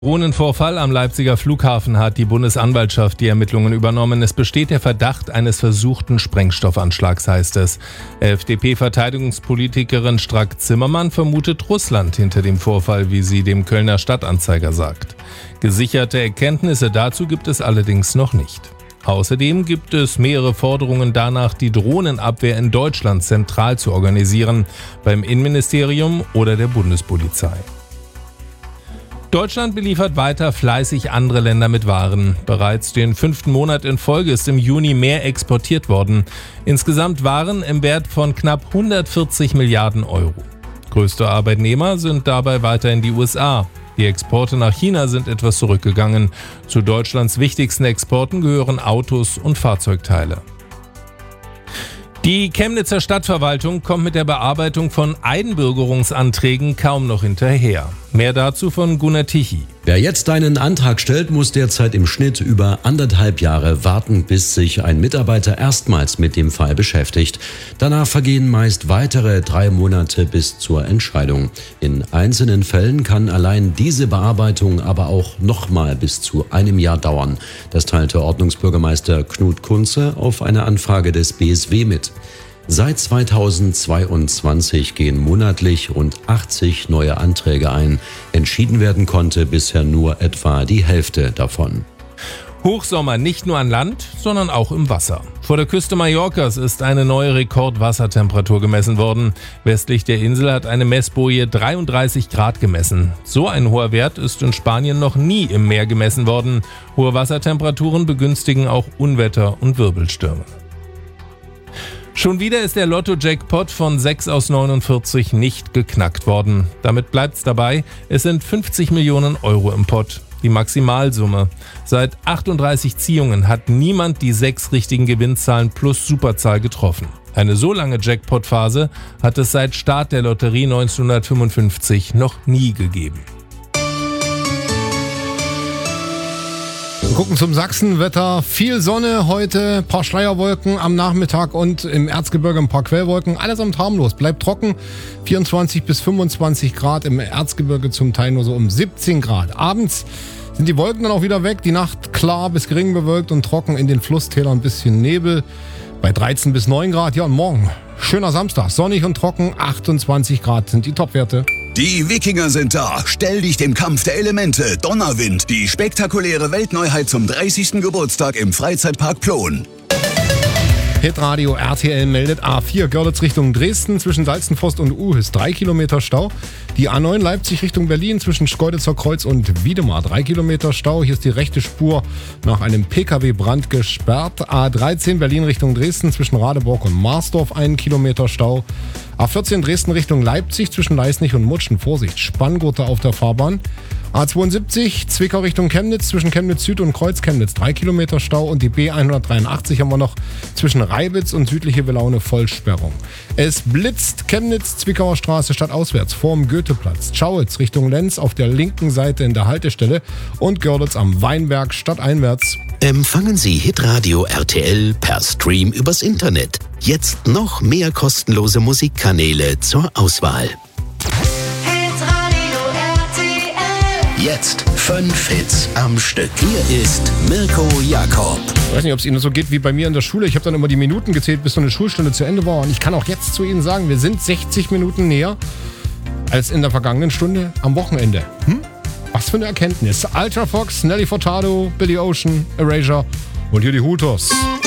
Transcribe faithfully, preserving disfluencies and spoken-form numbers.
Drohnenvorfall am Leipziger Flughafen hat die Bundesanwaltschaft die Ermittlungen übernommen. Es besteht der Verdacht eines versuchten Sprengstoffanschlags, heißt es. F D P-Verteidigungspolitikerin Strack-Zimmermann vermutet Russland hinter dem Vorfall, wie sie dem Kölner Stadtanzeiger sagt. Gesicherte Erkenntnisse dazu gibt es allerdings noch nicht. Außerdem gibt es mehrere Forderungen danach, die Drohnenabwehr in Deutschland zentral zu organisieren, beim Innenministerium oder der Bundespolizei. Deutschland beliefert weiter fleißig andere Länder mit Waren. Bereits den fünften Monat in Folge ist im Juni mehr exportiert worden. Insgesamt Waren im Wert von knapp hundertvierzig Milliarden Euro. Größte Arbeitnehmer sind dabei weiterhin die U S A. Die Exporte nach China sind etwas zurückgegangen. Zu Deutschlands wichtigsten Exporten gehören Autos und Fahrzeugteile. Die Chemnitzer Stadtverwaltung kommt mit der Bearbeitung von Einbürgerungsanträgen kaum noch hinterher. Mehr dazu von Gunnar Tichy. Wer jetzt einen Antrag stellt, muss derzeit im Schnitt über anderthalb Jahre warten, bis sich ein Mitarbeiter erstmals mit dem Fall beschäftigt. Danach vergehen meist weitere drei Monate bis zur Entscheidung. In einzelnen Fällen kann allein diese Bearbeitung aber auch nochmal bis zu einem Jahr dauern. Das teilte Ordnungsbürgermeister Knut Kunze auf eine Anfrage des B S W mit. Seit zweitausendzweiundzwanzig gehen monatlich rund achtzig neue Anträge ein. Entschieden werden konnte bisher nur etwa die Hälfte davon. Hochsommer nicht nur an Land, sondern auch im Wasser. Vor der Küste Mallorcas ist eine neue Rekordwassertemperatur gemessen worden. Westlich der Insel hat eine Messboje dreiunddreißig Grad gemessen. So ein hoher Wert ist in Spanien noch nie im Meer gemessen worden. Hohe Wassertemperaturen begünstigen auch Unwetter und Wirbelstürme. Schon wieder ist der Lotto-Jackpot von sechs aus neunundvierzig nicht geknackt worden. Damit bleibt's dabei, es sind fünfzig Millionen Euro im Pott, die Maximalsumme. Seit achtunddreißig Ziehungen hat niemand die sechs richtigen Gewinnzahlen plus Superzahl getroffen. Eine so lange Jackpot-Phase hat es seit Start der Lotterie neunzehnhundertfünfundfünfzig noch nie gegeben. Wir gucken zum Sachsenwetter. Viel Sonne heute, ein paar Schleierwolken am Nachmittag und im Erzgebirge ein paar Quellwolken. Allesamt harmlos, bleibt trocken. vierundzwanzig bis fünfundzwanzig Grad, im Erzgebirge zum Teil nur so um siebzehn Grad. Abends sind die Wolken dann auch wieder weg. Die Nacht klar bis gering bewölkt und trocken, in den Flusstälern ein bisschen Nebel. Bei dreizehn bis neun Grad. Ja, und morgen schöner Samstag, sonnig und trocken. achtundzwanzig Grad sind die Topwerte. Die Wikinger sind da. Stell dich dem Kampf der Elemente. Donnerwind. Die spektakuläre Weltneuheit zum dreißigsten Geburtstag im Freizeitpark Plon. Hitradio R T L meldet A vier Görlitz Richtung Dresden zwischen Salzenforst und Uhis drei Kilometer Stau. Die A neun Leipzig Richtung Berlin zwischen Schkeuditzer Kreuz und Wiedemar drei Kilometer Stau. Hier ist die rechte Spur nach einem Pkw-Brand gesperrt. A dreizehn Berlin Richtung Dresden zwischen Radeburg und Marsdorf ein Kilometer Stau. A vierzehn Dresden Richtung Leipzig zwischen Leisnig und Mutschen. Vorsicht, Spanngurte auf der Fahrbahn. A zweiundsiebzig Zwickau Richtung Chemnitz zwischen Chemnitz Süd und Kreuz Chemnitz drei Kilometer Stau und die B hundertdreiundachtzig haben wir noch zwischen Reibitz und südliche Willaune Vollsperrung. Es blitzt Chemnitz Zwickauer Straße stadtauswärts vorm Goetheplatz. Schauitz Richtung Lenz auf der linken Seite in der Haltestelle und Görlitz am Weinberg stadteinwärts. Empfangen Sie Hitradio R T L per Stream übers Internet. Jetzt noch mehr kostenlose Musikkanäle zur Auswahl. Jetzt fünf Hits am Stück. Hier ist Mirko Jakob. Ich weiß nicht, ob es Ihnen so geht wie bei mir in der Schule. Ich habe dann immer die Minuten gezählt, bis so eine Schulstunde zu Ende war. Und ich kann auch jetzt zu Ihnen sagen, wir sind sechzig Minuten näher als in der vergangenen Stunde am Wochenende. Hm? Was für eine Erkenntnis. Ultra Fox, Nelly Furtado, Billy Ocean, Erasure und hier die Hooters.